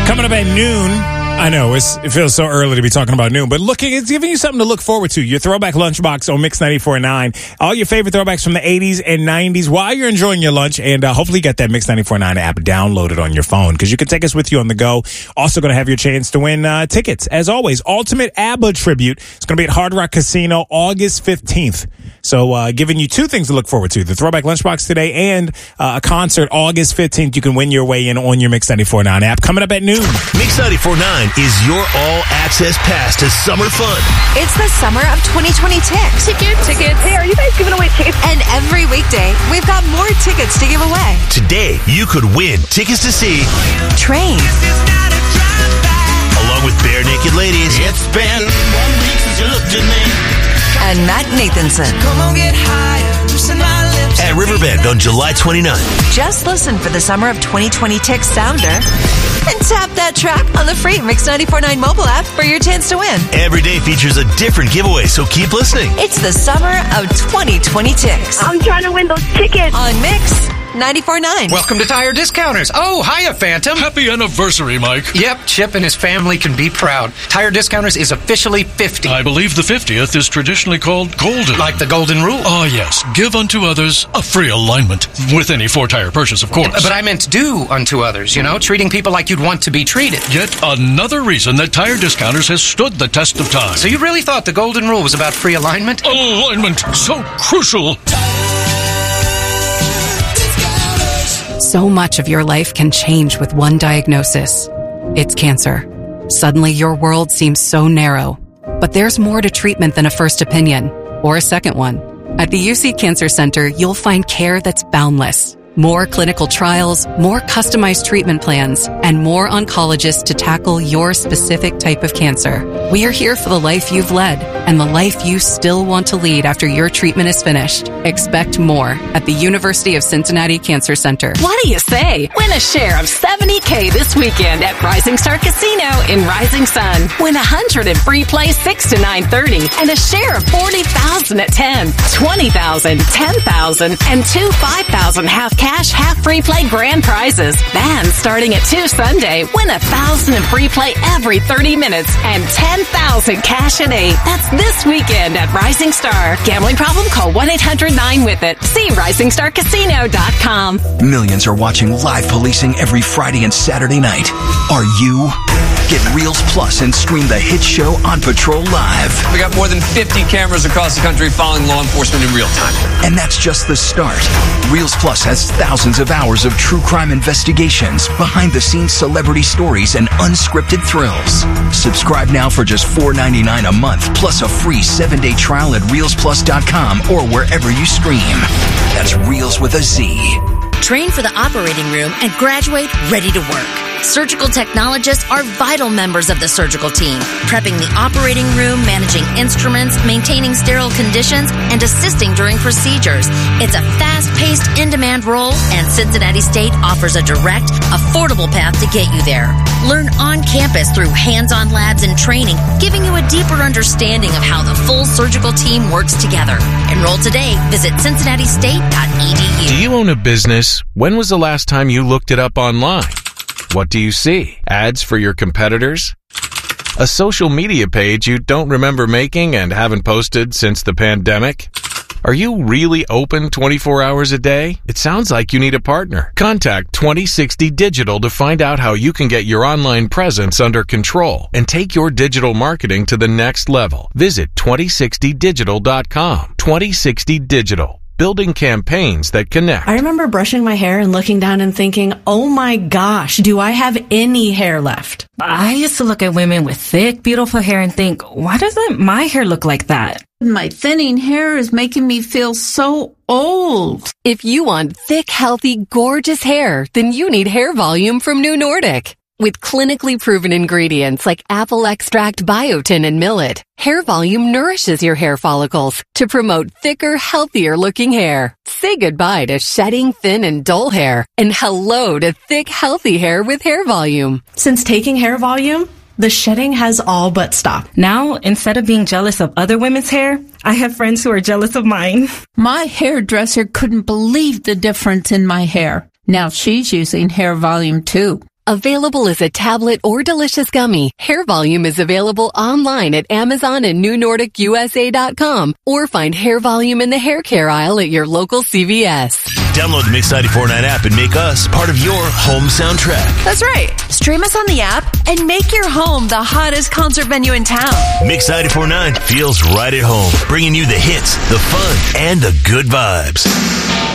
Coming up at noon. I know, it feels so early to be talking about noon, but it's giving you something to look forward to. Your throwback lunchbox on Mix 94.9. All your favorite throwbacks from the 80s and 90s while you're enjoying your lunch. And hopefully you got that Mix 94.9 app downloaded on your phone because you can take us with you on the go. Also going to have your chance to win tickets. As always, Ultimate ABBA Tribute. It's going to be at Hard Rock Casino August 15th. So giving you two things to look forward to. The throwback lunchbox today and a concert August 15th. You can win your way in on your Mix 94.9 app. Coming up at noon. Mix 94.9 is your all-access pass to summer fun. It's the summer of 2020 Tics. Tickets. Hey, are you guys giving away tickets? And every weekday, we've got more tickets to give away. Today, you could win tickets to see Train. Along with Bare Naked Ladies. It's been 1 week since you looked at me. And Matt Nathanson. Come on, get higher, loosen my lips. At Riverbend on July 29th. Just listen for the summer of 2020 Tics sounder and tap that track on the free Mix 94.9 mobile app for your chance to win. Every day features a different giveaway, so keep listening. It's the summer of 2020 Tics. I'm trying to win those tickets. On Mix 94.9. Welcome to Tire Discounters. Oh, hiya, Phantom. Happy anniversary, Mike. Yep, Chip and his family can be proud. Tire Discounters is officially 50. I believe the 50th is traditionally called golden. Like the golden rule. Oh, yes. Give unto others a free alignment. With any 4-tire purchase, of course. But I meant do unto others, treating people like you'd want to be treated. Yet another reason that Tire Discounters has stood the test of time. So you really thought the golden rule was about free alignment? Alignment, so crucial. So much of your life can change with one diagnosis. It's cancer. Suddenly, your world seems so narrow. But there's more to treatment than a first opinion or a second one. At the UC Cancer Center, you'll find care that's boundless. More clinical trials, more customized treatment plans, and more oncologists to tackle your specific type of cancer. We are here for the life you've led and the life you still want to lead after your treatment is finished. Expect more at the University of Cincinnati Cancer Center. What do you say? Win a share of $70K this weekend at Rising Star Casino in Rising Sun. Win 100 in free play 6 to 9:30 and a share of $40,000 at 10, $20,000, $10,000, and two $5,000 half cash, half free play grand prizes. Then, starting at 2 Sunday, win 1,000 in free play every 30 minutes and 10,000 cash at 8. That's this weekend at Rising Star. Gambling problem? Call 1-800-9-WITH-IT. See RisingStarCasino.com. Millions are watching live policing every Friday and Saturday night. Are you? Get Reels Plus and stream the hit show On Patrol Live. We got more than 50 cameras across the country following law enforcement in real time. And that's just the start. Reels Plus has thousands of hours of true crime investigations, behind-the-scenes celebrity stories, and unscripted thrills. Subscribe now for just $4.99 a month, plus a free 7-day trial at ReelsPlus.com or wherever you stream. That's Reels with a Z. Train for the operating room and graduate ready to work. Surgical technologists are vital members of the surgical team, prepping the operating room, managing instruments, maintaining sterile conditions, and assisting during procedures. It's a fast-paced, in-demand role, and Cincinnati State offers a direct, affordable path to get you there. Learn on campus through hands-on labs and training, giving you a deeper understanding of how the full surgical team works together. Enroll today. Visit cincinnati-state.edu. Do you own a business? When was the last time you looked it up online? What do you see? Ads for your competitors? A social media page you don't remember making and haven't posted since the pandemic? Are you really open 24 hours a day? It sounds like you need a partner. Contact 2060 Digital to find out how you can get your online presence under control and take your digital marketing to the next level. Visit 2060digital.com. 2060 Digital. Building campaigns that connect. I remember brushing my hair and looking down and thinking, oh my gosh, do I have any hair left? I used to look at women with thick, beautiful hair and think, why doesn't my hair look like that? My thinning hair is making me feel so old. If you want thick, healthy, gorgeous hair, then you need Hair Volume from New Nordic. With clinically proven ingredients like apple extract, biotin, and millet, Hair Volume nourishes your hair follicles to promote thicker, healthier looking hair. Say goodbye to shedding, thin, and dull hair, and hello to thick, healthy hair with Hair Volume. Since taking Hair Volume, the shedding has all but stopped. Now, instead of being jealous of other women's hair, I have friends who are jealous of mine. My hairdresser couldn't believe the difference in my hair. Now she's using Hair Volume too. Available as a tablet or delicious gummy, Hair Volume is available online at Amazon and NewNordicUSA.com, or find Hair Volume in the hair care aisle at your local CVS. Download the Mix 94.9 app and make us part of your home soundtrack. That's right. Stream us on the app and make your home the hottest concert venue in town. Mix 94.9 feels right at home, bringing you the hits, the fun, and the good vibes.